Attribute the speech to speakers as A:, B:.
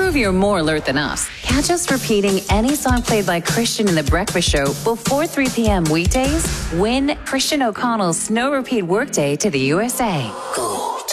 A: prove you're more alert than us, catch us repeating any song played by Christian in The Breakfast Show before 3 p.m. weekdays. Win Christian O'Connell's Snow Repeat Workday to the USA.